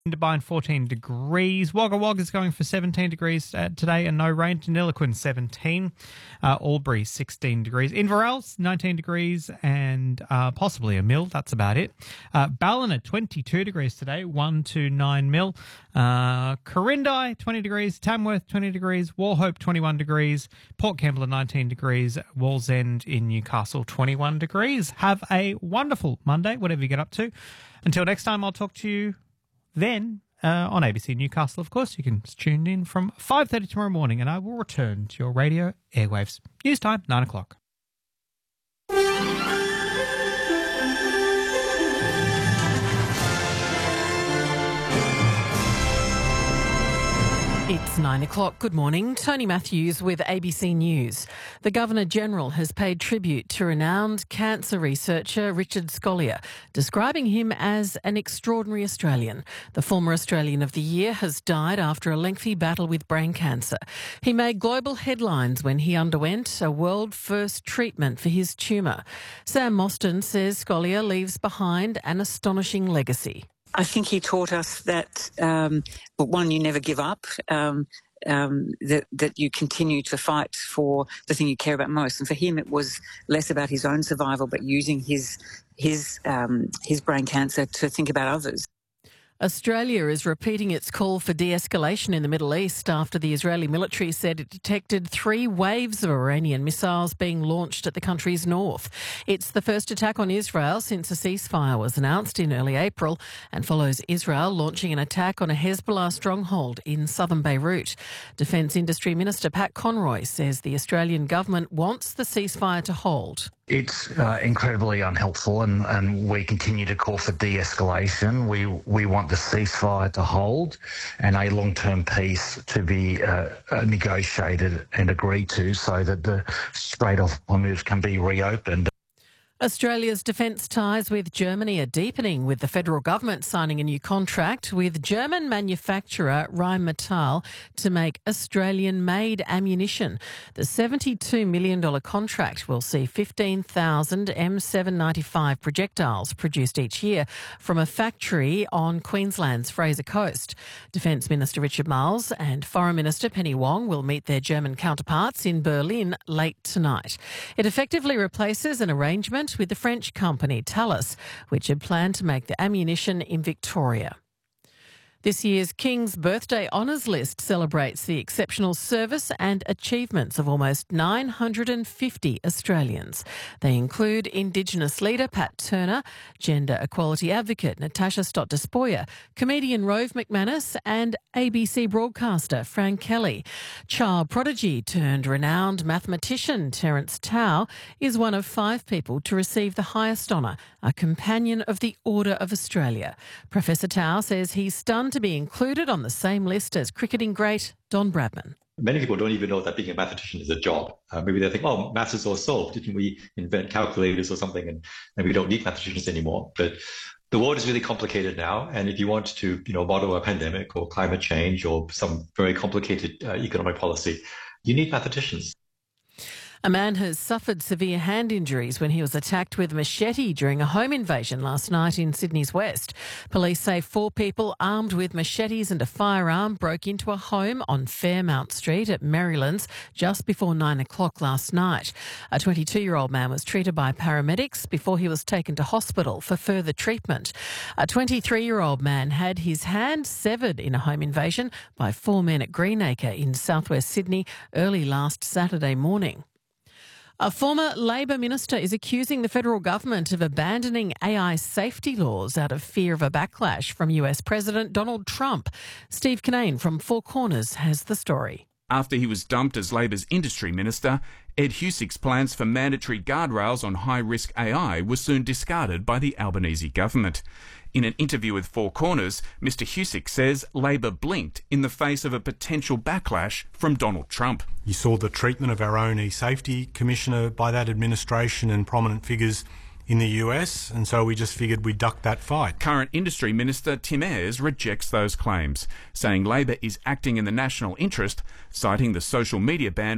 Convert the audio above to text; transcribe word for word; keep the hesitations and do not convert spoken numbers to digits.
Indorbine fourteen degrees. Wagga Wagga is going for seventeen degrees uh, today and no rain. Deniliquin seventeen. Uh, Albury sixteen degrees. Inverell nineteen degrees and uh, possibly a mil. That's about it. Uh, Ballina twenty-two degrees today, one to nine mil. Uh, Corindi twenty degrees. Tamworth twenty degrees. Wauchope twenty-one degrees. Port Kembla nineteen degrees. Wallsend in Newcastle twenty-one degrees. Have a wonderful Monday, whatever you get up to. Until next time, I'll talk to you then uh, on A B C Newcastle, of course. You can tune in from five thirty tomorrow morning and I will return to your radio airwaves. News time, nine o'clock. It's nine o'clock. Good morning. Tony Matthews with A B C News. The Governor-General has paid tribute to renowned cancer researcher Richard Scolyer, describing him as an extraordinary Australian. The former Australian of the Year has died after a lengthy battle with brain cancer. He made global headlines when he underwent a world-first treatment for his tumour. Sam Mostyn says Scolyer leaves behind an astonishing legacy. I think he taught us that, um, well, one, you never give up, um, um, that, that you continue to fight for the thing you care about most. And for him, it was less about his own survival, but using his, his, um, his brain cancer to think about others. Australia is repeating its call for de-escalation in the Middle East after the Israeli military said it detected three waves of Iranian missiles being launched at the country's north. It's the first attack on Israel since a ceasefire was announced in early April and follows Israel launching an attack on a Hezbollah stronghold in southern Beirut. Defence Industry Minister Pat Conroy says the Australian government wants the ceasefire to hold. It's uh, incredibly unhelpful and, and we continue to call for de-escalation. We we want the ceasefire to hold and a long-term peace to be uh, negotiated and agreed to so that the Strait of Hormuz can be reopened. Australia's defence ties with Germany are deepening, with the federal government signing a new contract with German manufacturer Rheinmetall to make Australian-made ammunition. The seventy-two million dollars contract will see fifteen thousand M seven ninety-five projectiles produced each year from a factory on Queensland's Fraser Coast. Defence Minister Richard Marles and Foreign Minister Penny Wong will meet their German counterparts in Berlin late tonight. It effectively replaces an arrangement with the French company Thales, which had planned to make the ammunition in Victoria. This year's King's Birthday Honours List celebrates the exceptional service and achievements of almost nine hundred fifty Australians. They include Indigenous leader Pat Turner, gender equality advocate Natasha Stott-Despoja, comedian Rove McManus and A B C broadcaster Fran Kelly. Child prodigy turned renowned mathematician Terence Tao is one of five people to receive the highest honour, a Companion of the Order of Australia. Professor Tao says he's stunned to be included on the same list as cricketing great Don Bradman. Many people don't even know that being a mathematician is a job. Uh, maybe they think, oh, maths is all solved. Didn't we invent calculators or something and, and we don't need mathematicians anymore? But the world is really complicated now. And if you want to, you know, model a pandemic or climate change or some very complicated uh, economic policy, you need mathematicians. A man has suffered severe hand injuries when he was attacked with a machete during a home invasion last night in Sydney's West. Police say four people armed with machetes and a firearm broke into a home on Fairmount Street at Marylands just before nine o'clock last night. A twenty-two-year-old man was treated by paramedics before he was taken to hospital for further treatment. A twenty-three-year-old man had his hand severed in a home invasion by four men at Greenacre in southwest Sydney early last Saturday morning. A former Labor minister is accusing the federal government of abandoning A I safety laws out of fear of a backlash from U S President Donald Trump. Steve Kinane from Four Corners has the story. After he was dumped as Labor's industry minister, Ed Husick's plans for mandatory guardrails on high-risk A I were soon discarded by the Albanese government. In an interview with Four Corners, Mr Husick says Labor blinked in the face of a potential backlash from Donald Trump. You saw the treatment of our own e-safety commissioner by that administration and prominent figures in the U S, and so we just figured we'd duck that fight. Current Industry Minister Tim Ayres rejects those claims, saying Labor is acting in the national interest, citing the social media ban